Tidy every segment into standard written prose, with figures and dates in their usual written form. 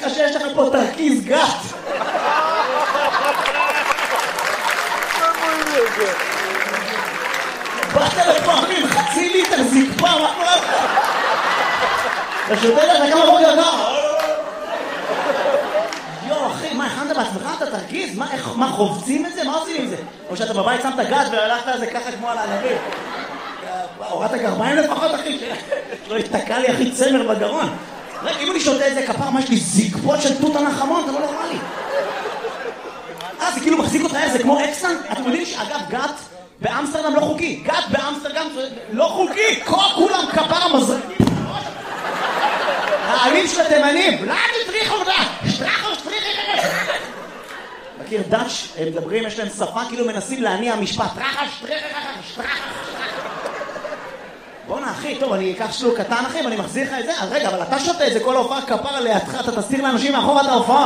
לך שיש לך פה תרכיז גת. באת לפעמים חצי ליטר זקפה, מה קורה לך? אתה שותה לך כמה בוקר כמה? יו, אחי, מה, הכנת בעצמך את התרכיז? מה, חובצים את זה? מה עושים עם זה? או שאתה בבית שמת גת והלכת על זה ככה כמו על הענבים? הורדת גרביים לפחות, אחי, שלא יתקע לי, אחי, צמר בגרון. רגע, אם אני שותה את זה כפר, מה יש לי זקפות של תות הנחמון? אתה לא נורמלי. זה כאילו מחזיק אותך, זה כמו אקסטנט. אתם יודעים שאגב, גת באמסטרדם לא חוקי. גת באמסטרדם לא חוקי. כולם כפר המזרקים. העלים של התימנים. לא, תטריחו אותה. שטרחו. מכיר דאץ', הם מדברים, יש להם שפה, כאילו מנסים להניע משפט. שטרחה. בוא'נה אחי, טוב, אני אקח שלוק קטן אחי, ואני מחזיר לך את זה. אז רגע, אבל אתה שותה את זה כל ההופעה כפר לידך, אתה תסתיר לאנשים מאחור את ההופעה.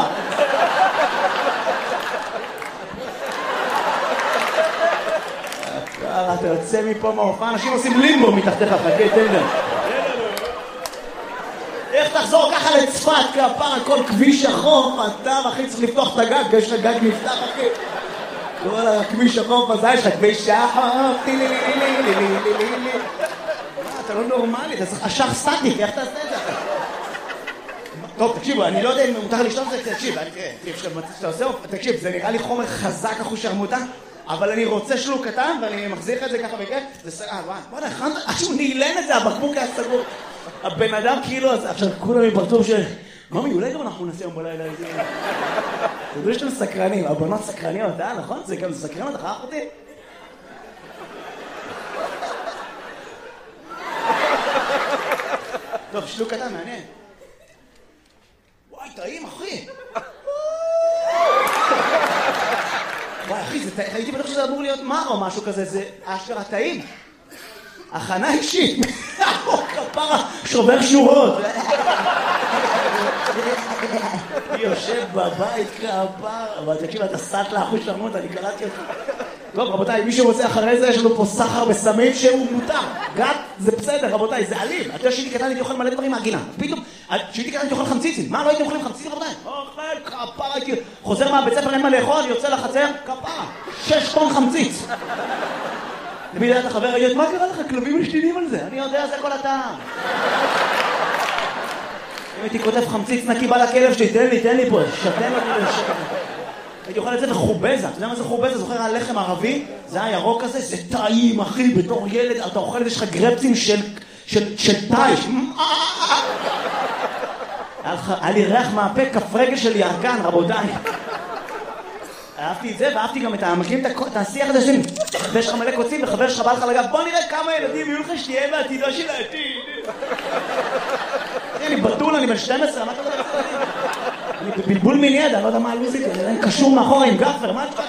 אתה יוצא מפה מההופעה, אנשים עושים לימבו מתחתיך, חכה, תן להם. איך תחזור ככה לצפת, כפר על כל כביש החוף, אתה אחי צריך לפתוח את הגג, יש לך גג נפתח אחי. כל הכביש החוף הזה, יש לך כביש החוף, אתה לא נורמלי, אתה צריך אשך סטטיק, איך תעשה את זה? טוב, תקשיבו, אני לא יודע אם מותר לשתות את זה, תקשיב, זה נראה לי חומר חזק אחוז שרמוטה, אבל אני רוצה שלוק קטן, ואני מחזיר את זה ככה וכך, זה וואי, עכשיו נעילן את זה, הבקבוק היה סגור. הבן אדם כאילו, עכשיו כולם מפרצוף ממי, אולי גם אנחנו נעשה יום בלילה איזה... אתה יודע שאתם סקרנים, הבנות סקרניות, נכון? זה גם סקרן, אתה חייך אותי? טוב, שלוק קטן, מעניין. וואי, טעים, אחי. וואי, אחי, הייתי בטוח שזה אמור להיות מר או משהו כזה, זה אשכרה טעים. הכנה אישית. כפרה, שובר שורות. יושב בבית כפרה. אבל תקשיב, אתה סט לאחוז שרמות, אני קראתי אותך. טוב, רבותיי, מי שרוצה אחרי זה, יש לנו פה סחר בסמים שהוא מותר. גת, זה בסדר, רבותיי, זה אלים. אתה יודע שהייתי קטן, הייתי אוכל מלא דברים מהגינה. פתאום, שהייתי קטן, הייתי אוכל חמציצים. מה, לא הייתם אוכלים חמציצים, רבותיי? אוכל, כפרה, הייתי... חוזר מהבית ספר, אין מה לאכול, יוצא לחצר, כפרה. 6 טון חמציץ. למי דעת החבר, מה קרה לך? כלבים משתינים על זה. אני יודע, זה כל הטעם. אם הייתי כותב חמציץ נקי בא לכלב שלי, תן לי פה, שתן אותי לשקר. הייתי אוכל את זה בחובזה. אתה יודע מה זה חובזה? זוכר על לחם ערבי? זה היה ירוק כזה, זה טעים, אחי, בתור ילד. אתה אוכל את זה, יש לך גרפצים של טייש. היה לי ריח מהפה, כף רגל של ירקן, רבותיי. אהבתי את זה, ואהבתי גם את המקרים, את השיח הזה שלי. ויש לך מלא קוצים, וחבר שלך בא לך לגב, בוא נראה כמה ילדים יהיו לך שתהיה בעתידו של העתיד. אני בטול, אני בן 12, מה אתה יודע? אני בבלבול מיני ידע, אני לא יודע מה הלוזיק, אני קשור מאחורה עם גפר, מה אתה יודע?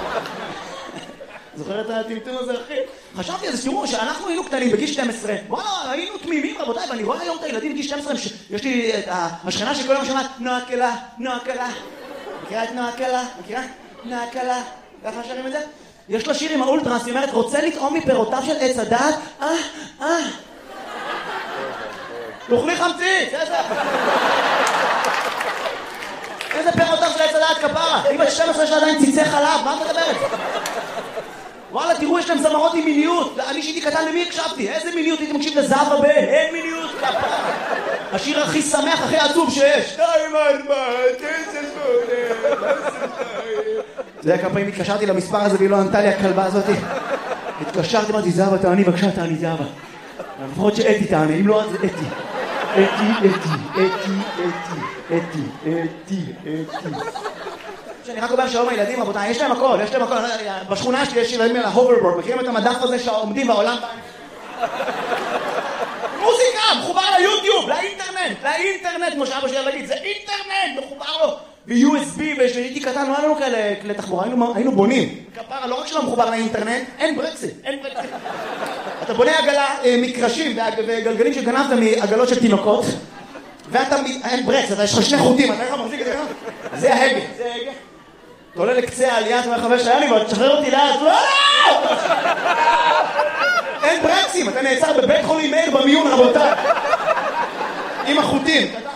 זוכר את הטמטום הזה, אחי? חשבתי על זה, תראו, שאנחנו היינו קטנים בגיל 12, וואלה, היינו תמימים, רבותיי, ואני רואה היום את הילדים בגיל 12, יש לי את השכנה שכל יום שומעת, נועה קלה, נועה קלה. מכירה את נועה קלה? מכירה? נועה קלה. ככה שרים את זה? יש לה שיר עם האולטרס, היא אומרת, רוצה לטעום מפירותיו של עץ הדעת? תאכלי חמציץ, איזה פירותיו של עץ הדעת כפרה? היא בת 12 יש לה עדיין ציצי חלב, מה את מדברת? וואלה, תראו, יש להם זמרות עם מיניות. אני שהייתי קטן, למי הקשבתי? איזה מיניות? הייתי מקשיב לזהבה בן. אין מיניות, כפרה. השיר הכי שמח, הכי עצוב שיש. 2, 4, 9, 8. זה היה כמה פעמים התקשרתי למספר הזה והיא לא ענתה לי הכלבה הזאת. התקשרתי, אמרתי, זהבה, תעני, בבקשה, תעני, זהבה. לפחות שאתי תעני, אם לא, זה אתי. אתי. שאני רק אומר שלום הילדים, רבותיי, יש להם הכל. בשכונה שלי יש ילדים על ההוברבורד, מכירים את המדף הזה שעומדים בעולם? מוזיקה, מחובר ליוטיוב, לאינטרנט, כמו שאבא שלי להגיד, זה אינטרנט, מחובר לו. ב-USB, ושהייתי קטן, לא היה לנו כאלה כלי תחבורה, היינו בונים. כפרה, לא רק שלא מחובר לאינטרנט, אין ברקסית. אתה בונה עגלה מקרשים וגלגלים שגנבת מעגלות של תינוקות, ואתה, אין ברקס, אתה יש לך 2 חוטים, אתה איך מחזיק את זה? זה ההגה. אתה עולה לקצה העלייה, אתה אומר חבר שהיה לי, ותשחרר אותי לאט, לא! אין ברקסים, אתה נעצר בבית חולים מאיר במיון, רבותיי. עם החוטים.